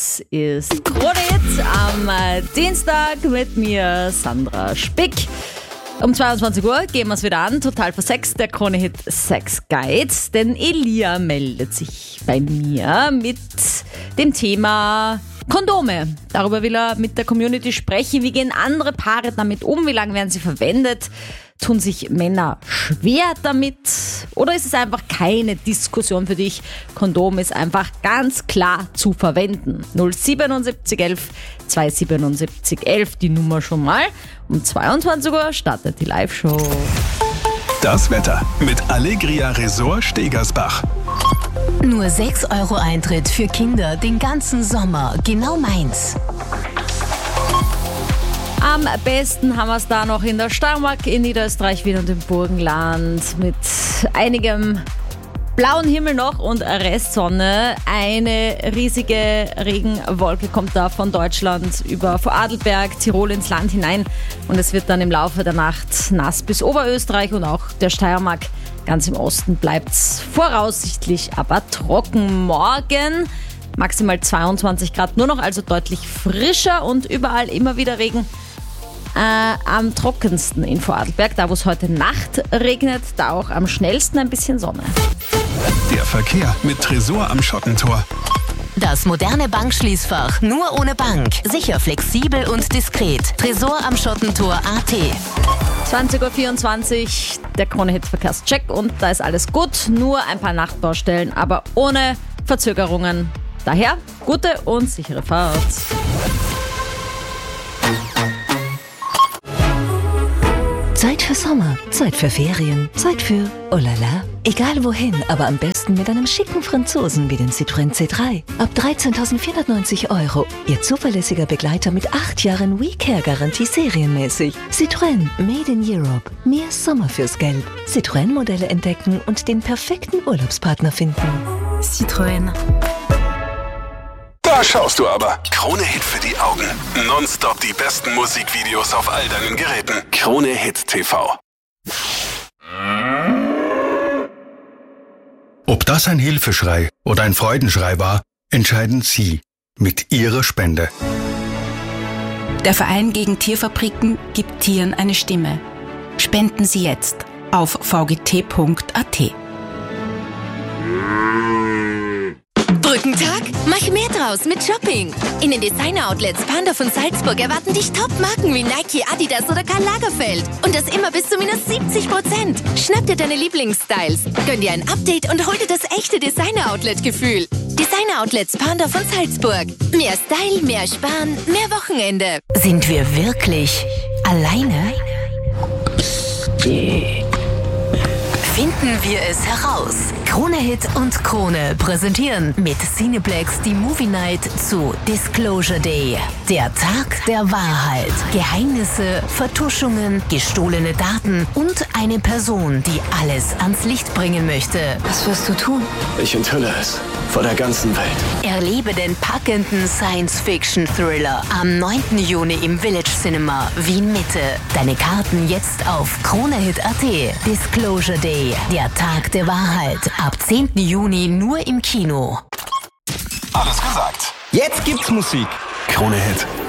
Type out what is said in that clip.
Das ist Krone Hit am Dienstag mit mir, Sandra Spick. Um 22 Uhr gehen wir es wieder an, total versext, der Krone Hit Sex Guide. Denn Elia meldet sich bei mir mit dem Thema Kondome. Darüber will er mit der Community sprechen. Wie gehen andere Paare damit um? Wie lange werden sie verwendet? Tun sich Männer schwer damit? Oder ist es einfach keine Diskussion für dich? Kondom ist einfach ganz klar zu verwenden. 07711 277 11, die Nummer schon mal. Um 22 Uhr startet die Live-Show. Das Wetter mit Allegria Resort Stegersbach. Nur 6 € Eintritt für Kinder den ganzen Sommer. Genau meins. Am besten haben wir es da noch in der Steiermark, in Niederösterreich, Wien und im Burgenland mit einigem blauen Himmel noch und Restsonne. Eine riesige Regenwolke kommt da von Deutschland über Vorarlberg, Tirol ins Land hinein und es wird dann im Laufe der Nacht nass bis Oberösterreich und auch der Steiermark. Ganz im Osten bleibt es voraussichtlich aber trocken. Morgen maximal 22 Grad nur noch, also deutlich frischer und überall immer wieder Regen. Am trockensten in Vorarlberg, da wo es heute Nacht regnet, da auch am schnellsten ein bisschen Sonne. Der Verkehr mit Tresor am Schottentor. Das moderne Bankschließfach nur ohne Bank. Sicher, flexibel und diskret. Tresor am Schottentor AT. 20.24 Uhr, der Krone-Hit Verkehrscheck und da ist alles gut. Nur ein paar Nachtbaustellen, aber ohne Verzögerungen. Daher gute und sichere Fahrt. Zeit für Sommer, Zeit für Ferien, Zeit für oh la la. Egal wohin, aber am besten mit einem schicken Franzosen wie dem Citroën C3. Ab 13.490 €. Ihr zuverlässiger Begleiter mit 8 Jahren WeCare-Garantie serienmäßig. Citroën, made in Europe. Mehr Sommer fürs Geld. Citroën-Modelle entdecken und den perfekten Urlaubspartner finden. Citroën. Da schaust du aber. Krone Hit für die Augen. Nonstop die besten Musikvideos auf all deinen Geräten. Krone Hit TV. Ob das ein Hilfeschrei oder ein Freudenschrei war, entscheiden Sie mit Ihrer Spende. Der Verein gegen Tierfabriken gibt Tieren eine Stimme. Spenden Sie jetzt auf vgt.at. Brückentag? Mach mehr draus mit Shopping. In den Designer-Outlets Panda von Salzburg erwarten dich Top-Marken wie Nike, Adidas oder Karl Lagerfeld. Und das immer bis zu minus 70%. Schnapp dir deine Lieblingsstyles, gönn dir ein Update und hol dir das echte Designer-Outlet-Gefühl. Designer-Outlets Panda von Salzburg. Mehr Style, mehr Sparen, mehr Wochenende. Sind wir wirklich alleine? Finden wir es heraus. Krone Hit und Krone präsentieren mit Cineplex die Movie Night zu Disclosure Day. Der Tag der Wahrheit. Geheimnisse, Vertuschungen, gestohlene Daten und eine Person, die alles ans Licht bringen möchte. Was wirst du tun? Ich enthülle es vor der ganzen Welt. Erlebe den packenden Science-Fiction-Thriller am 9. Juni im Village Cinema Wien Mitte. Deine Karten jetzt auf kronehit.at. Disclosure Day, der Tag der Wahrheit. Ab 10. Juni nur im Kino. Alles gesagt. Jetzt gibt's Musik. Krone Hit.